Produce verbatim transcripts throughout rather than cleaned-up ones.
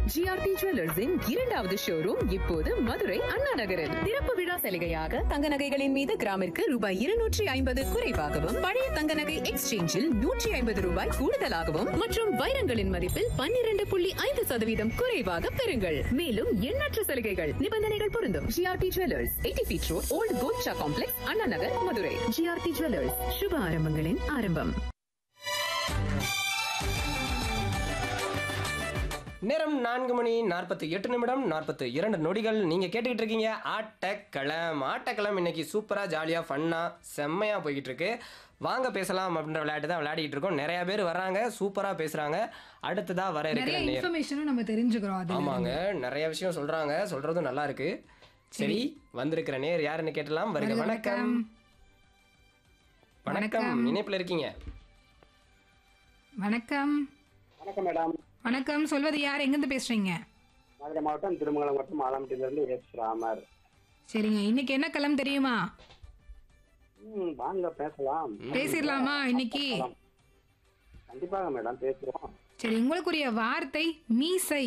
GRT ஜுவல்லர்ஸின் இரண்டாவது showroom இப்போது மதுரை அண்ணா நகரில். திறப்பு விழா சலுகையாக தங்க நகைகளின் மீது கிராமிற்கு ரூபாய் இருநூற்றி ஐம்பது குறைவாகவும், பழைய தங்க நகை எக்ஸ்சேஞ்சில் நூற்றி ஐம்பது ரூபாய் கூடுதலாகவும் மற்றும் வைரங்களின் மதிப்பில் பன்னிரண்டு புள்ளி ஐந்து சதவீதம் குறைவாக பெறுங்கள். மேலும் எண்ணற்ற சலுகைகள், நிபந்தனைகள் பொருந்தும். GRT jewellers, eighty feet road, volt Golcha complex, Anna Nagar, Madurai. GRT jewellers, சுப ஆரம்பங்களின் ஆரம்பம். நேரம் நான்கு மணி நாற்பத்தி எட்டு நிமிடம் நாற்பத்தி இரண்டு நொடிகள். நீங்கள் கேட்டுக்கிட்டு இருக்கீங்க ஆட்டக்களம். ஆட்டக்களம் இன்னைக்கு சூப்பராக ஜாலியாக ஃபன்னாக செம்மையாக போய்கிட்டு இருக்கு. வாங்க பேசலாம் அப்படின்ற விளையாட்டு தான் விளையாடிட்டு இருக்கோம். நிறைய பேர் வர்றாங்க, சூப்பராக பேசுகிறாங்க. அடுத்ததாக வர இருக்கிற இன்ஃபர்மேஷனும் நம்ம தெரிஞ்சுக்கிறோம். ஆமாங்க, நிறைய விஷயம் சொல்கிறாங்க, சொல்கிறதும் நல்லா இருக்கு. சரி, வந்திருக்கிற நேர் யாருன்னு கேட்டலாம். வருக. வணக்கம். வணக்கம், இணைப்பில் இருக்கீங்க. வணக்கம். வணக்கம் மேடம். வணக்கம், சொல்வது யார், எங்கிருந்து பேசுறீங்க? மதுரை மாவட்டம் திருமங்கலம் மாவட்டம் ஆலம்பட்டியிலிருந்து எஸ் ராமர். சரிங்க, இன்னைக்கு என்ன களம் தெரியுமா? ம், வாங்க பேசலாம். பேசிடலாமா இன்னைக்கு? கண்டிப்பாக மேடம், பேசுவோம். சரி, உங்களுக்குரிய வார்த்தை மீசை.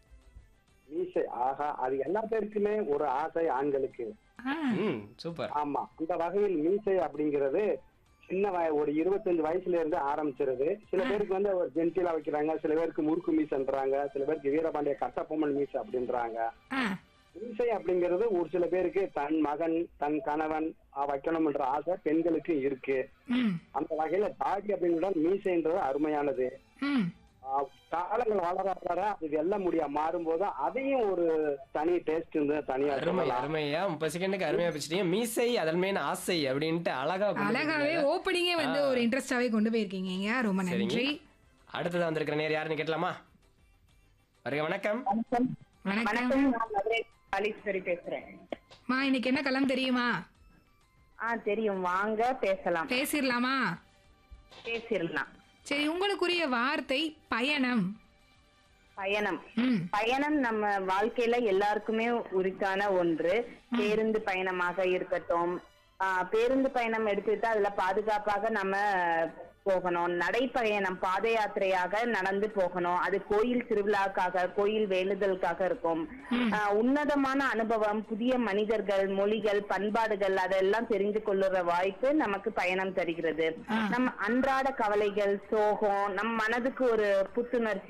மீசை, ஆஹா, அது எல்லா பேருக்குமே ஒரு ஆசை, ஆண்களுக்கு. ஆ, ம், சூப்பர். ஆமா, அந்த வகையில் மீசை அப்படிங்கிறது சின்ன வய ஒரு இருபத்தஞ்சு வயசுல இருந்து ஆரம்பிச்சிருது. சில பேருக்கு வந்து ஒரு ஜென்டிலா வைக்கிறாங்க, சில பேருக்கு முறுக்கு மீசன்றாங்க, சில பேருக்கு வீரபாண்டிய கட்டபொம்மன் மீசை அப்படின்றாங்க. ஆ, மீசை அப்படிங்கிறது ஒரு சில பேருக்கு தன் மகன், தன் கணவன் வைக்கணும்ன்ற ஆசை பெண்களுக்கு இருக்கு. ம், அந்த வகையில தாடி அப்படிங்கிறது மீசைன்றது அருமையானது. ம், ஆஹ் காலங்கள் வளர வளர இது எல்லாம் முடியா மாறும்போது அதையும் ஒரு தனி டேஸ்ட் இருந்து தனியா அருமை சொல்லலாம். அருமையா முப்பது செகண்டுக்கு அருமையா பேசிட்டீங்க. மீசை அதன் மேல் ஆசை அப்படின்ட்டு அழகா கொண்டு அழகாவே போயிருக்கீங்க. ஓப்பனிங்கே வந்து ஒரு இன்ட்ரெஸ்டாவே கொண்டு போயிருக்கீங்க. ரொம்ப சரிங்க. நன்றி. அடுத்ததா வந்திருக்கிற நேர் யாருன்னு கேட்கலாமா? வருக. வணக்கம். வணக்கம். நான் மதுரை காளீஸ்வரி பேசுறேன். மா, இன்னைக்கு என்ன களம் தெரியுமா? ஆ, தெரியும், வாங்க பேசலாம். பேசிடலாமா? பேசிடலாம். சரி, உங்களுக்குரிய வார்த்தை பயணம். பயணம். ம், பயணம் நம்ம வாழ்க்கையில எல்லாருக்குமே உரித்தான ஒன்று. பேருந்து பயணமாக இருக்கட்டும், ஆ, பேருந்து பயணம் எடுத்துக்கிட்டா அதுல பாதுகாப்பாக நம்ம போகணும். நடைப்பயணம், பாத யாத்திரையாக நடந்து போகணும். அது கோயில் திருவிழாக்காக, கோயில் வேண்டுதலுக்காக இருக்கும். ஆஹ் உன்னதமான அனுபவம், புதிய மனிதர்கள், மொழிகள், பண்பாடுகள் அதெல்லாம் தெரிந்து கொள்ளுற வாய்ப்பு நமக்கு பயணம் தருகிறது. நம்ம அன்றாட கவலைகள், சோகம், நம் மனதுக்கு ஒரு புத்துணர்ச்சி